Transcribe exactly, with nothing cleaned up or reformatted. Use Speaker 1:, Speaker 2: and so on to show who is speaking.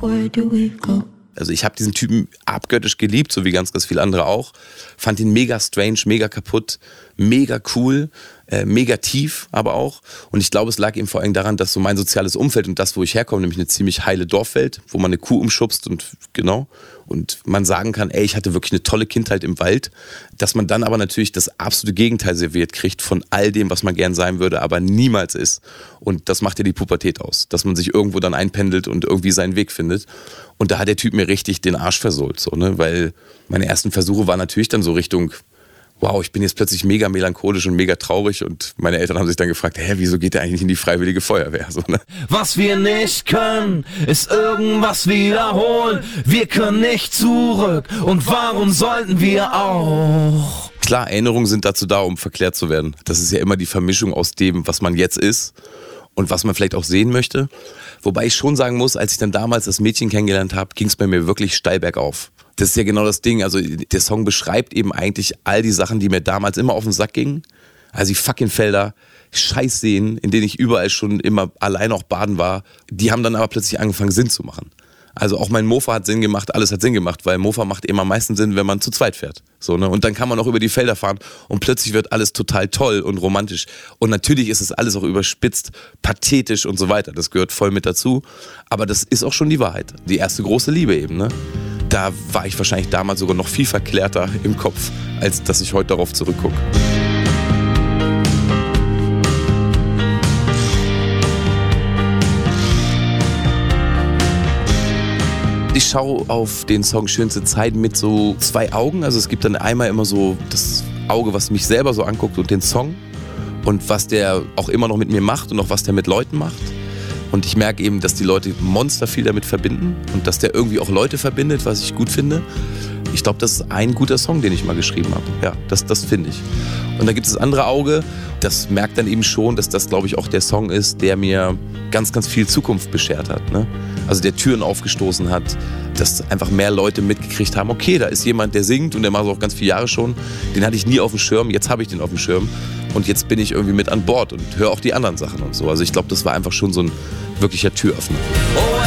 Speaker 1: where do we go?
Speaker 2: Also ich habe diesen Typen abgöttisch geliebt, so wie ganz, ganz viele andere auch. Fand ihn mega strange, mega kaputt, mega cool, äh, mega tief aber auch. Und ich glaube, es lag eben vor allem daran, dass so mein soziales Umfeld und das, wo ich herkomme, nämlich eine ziemlich heile Dorfwelt, wo man eine Kuh umschubst und genau. Und man sagen kann, ey, ich hatte wirklich eine tolle Kindheit im Wald, dass man dann aber natürlich das absolute Gegenteil serviert kriegt von all dem, was man gern sein würde, aber niemals ist. Und das macht ja die Pubertät aus, dass man sich irgendwo dann einpendelt und irgendwie seinen Weg findet. Und da hat der Typ mir richtig den Arsch versohlt, so, ne? Weil meine ersten Versuche waren natürlich dann so Richtung, wow, ich bin jetzt plötzlich mega melancholisch und mega traurig und meine Eltern haben sich dann gefragt, hä, wieso geht der eigentlich in die Freiwillige Feuerwehr? So, ne?
Speaker 3: Was wir nicht können, ist irgendwas wiederholen. Wir können nicht zurück und warum sollten wir auch?
Speaker 2: Klar, Erinnerungen sind dazu da, um verklärt zu werden. Das ist ja immer die Vermischung aus dem, was man jetzt ist und was man vielleicht auch sehen möchte. Wobei ich schon sagen muss, als ich dann damals das Mädchen kennengelernt habe, ging es bei mir wirklich steil bergauf. Das ist ja genau das Ding, also der Song beschreibt eben eigentlich all die Sachen, die mir damals immer auf den Sack gingen. Also die fucking Felder, Scheißseen, in denen ich überall schon immer allein auch baden war, die haben dann aber plötzlich angefangen Sinn zu machen. Also auch mein Mofa hat Sinn gemacht, alles hat Sinn gemacht, weil Mofa macht eben am meisten Sinn, wenn man zu zweit fährt. So, ne? Und dann kann man auch über die Felder fahren und plötzlich wird alles total toll und romantisch. Und natürlich ist es alles auch überspitzt, pathetisch und so weiter. Das gehört voll mit dazu. Aber das ist auch schon die Wahrheit. Die erste große Liebe eben, ne? Da war ich wahrscheinlich damals sogar noch viel verklärter im Kopf, als dass ich heute darauf zurückgucke. Ich schaue auf den Song Schönste Zeit mit so zwei Augen. Also es gibt dann einmal immer so das Auge, was mich selber so anguckt und den Song und was der auch immer noch mit mir macht und auch was der mit Leuten macht. Und ich merke eben, dass die Leute Monster viel damit verbinden und dass der irgendwie auch Leute verbindet, was ich gut finde. Ich glaube, das ist ein guter Song, den ich mal geschrieben habe. Ja, das, das finde ich. Und dann gibt es das andere Auge, das merkt dann eben schon, dass das, glaube ich, auch der Song ist, der mir ganz, ganz viel Zukunft beschert hat. Ne? Also der Türen aufgestoßen hat, dass einfach mehr Leute mitgekriegt haben, okay, da ist jemand, der singt und der macht es auch ganz viele Jahre schon. Den hatte ich nie auf dem Schirm, jetzt habe ich den auf dem Schirm. Und jetzt bin ich irgendwie mit an Bord und höre auch die anderen Sachen und so. Also ich glaube, das war einfach schon so ein wirklicher Türöffner.